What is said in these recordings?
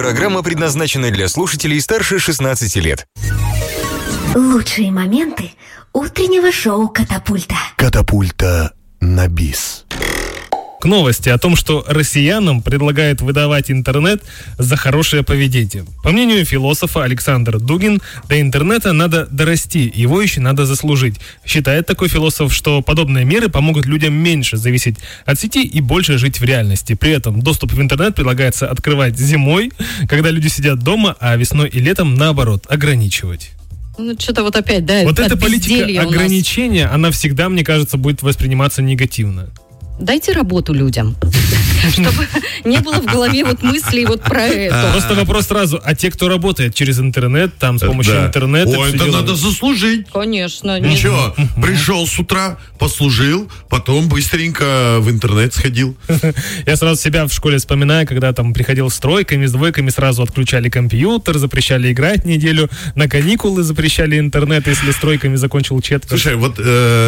Программа предназначена для слушателей старше 16 лет. Лучшие моменты утреннего шоу «Катапульта». Катапульта на бис. К новости о том, что россиянам предлагают выдавать интернет за хорошее поведение. По мнению философа Александр Дугин, до интернета надо дорасти, его еще надо заслужить. Считает такой философ, что подобные меры помогут людям меньше зависеть от сети и больше жить в реальности. При этом доступ в интернет предлагается открывать зимой, когда люди сидят дома, а весной и летом, наоборот, ограничивать. Ну, что-то вот опять, да, вот эта политика ограничения, она всегда, мне кажется, будет восприниматься негативно. Дайте работу людям, чтобы не было в голове вот мыслей вот про это. Просто вопрос сразу, а те, кто работает через интернет, там, с помощью интернета... Ой, это надо заслужить. Конечно. Ничего, пришел с утра, послужил, потом быстренько в интернет сходил. Я сразу себя в школе вспоминаю, когда там приходил с тройками, с двойками, сразу отключали компьютер, запрещали играть неделю, на каникулы запрещали интернет, если с тройками закончил четверть. Слушай, вот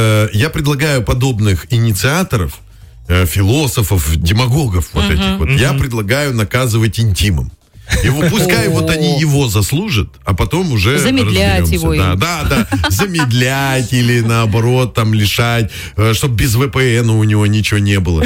я предлагаю подобных инициаторов, философов, демагогов вот этих вот, я предлагаю наказывать интимом. Его, пускай вот они его заслужат, а потом уже замедлять его. Да, замедлять или наоборот там лишать, чтобы без VPN у него ничего не было.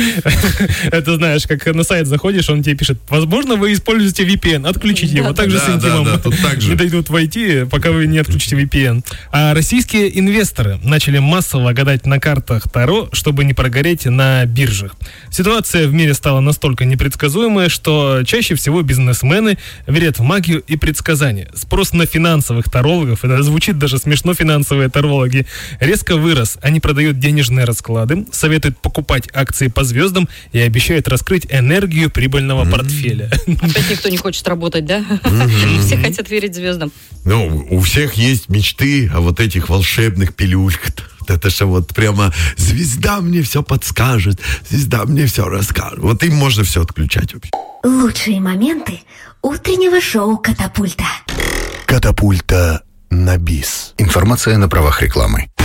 Это знаешь, как на сайт заходишь, он тебе пишет, возможно, вы используете VPN, отключите его. Так же с интимом не дойдут войти, пока вы не отключите VPN. А российские инвесторы начали массово гадать на картах Таро, чтобы не прогореть на биржах. Ситуация в мире стала настолько непредсказуемая, что чаще всего бизнесмены верят в магию и предсказания. Спрос на финансовых тарологов, это звучит даже смешно, финансовые тарологи, резко вырос. Они продают денежные расклады, советуют покупать акции по звездам и обещают раскрыть энергию прибыльного портфеля. Опять никто не хочет работать, да? Все хотят верить звездам. Ну, у всех есть мечты о вот этих волшебных пилюльках. Это же вот прямо звезда мне все подскажет, звезда мне все расскажет. Вот им можно все отключать вообще. Лучшие моменты утреннего шоу «Катапульта». Катапульта на бис. Информация на правах рекламы.